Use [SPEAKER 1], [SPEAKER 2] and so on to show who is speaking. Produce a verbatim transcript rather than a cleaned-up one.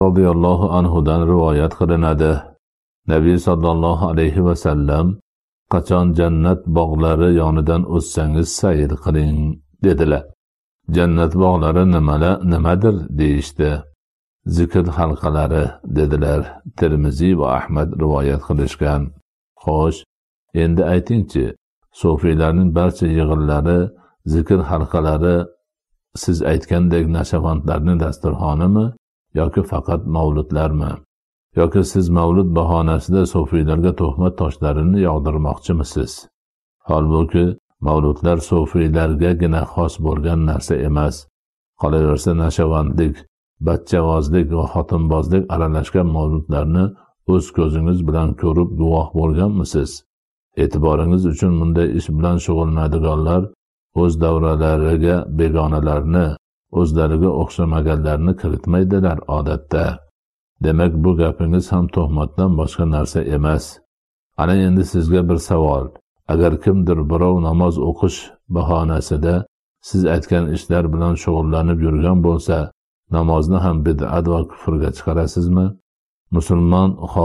[SPEAKER 1] roziyallohu anhudan rivoyat qilinadi. Nabiy sallallohu alayhi va sallam qachon jannat bog'lari yonidan o'tsangiz sayr qiling dedilar. Jannat bog'lari nimalar nimadir deyishdi. Zikr halqalari dedilar. Termiziy va Ahmad rivoyat qilishgan. Xo'sh, endi aytingchi, sufiylarning barcha yig'inlari, zikr halqalari siz aytgandek nashavandlarning dasturxonimi yoki faqat mavludlarmi? Yoki siz mavlud bahonasida sufiylarga tuhmat toshlarini yog'dirmoqchimisiz? Holbuki mavludlar sufiylargagina xos bo'lgan narsa emas. Qolaversa nashavandlik, bachchavozlik va xotinbozlik aralashgan mavludlarni o'z ko'zingiz bilan ko'rib guvoh bo'lganmisiz? E'tiboringiz uchun bunday ish bilan shug'ullanadiganlar o'z davralariga begonalarni, o'zlariga o'xshamaganlarni kiritmaydilar odatda. Demak, bu gapingiz ham tuhmatdan boshqa narsa emas. Ana endi sizga bir savol. Agar kimdir birov namoz o'qish bahonasida siz aytgan ishlar bilan shug'ullanib yurgan bo'lsa, namozni ham bid'at va kufrga chiqarasizmi? Musulmon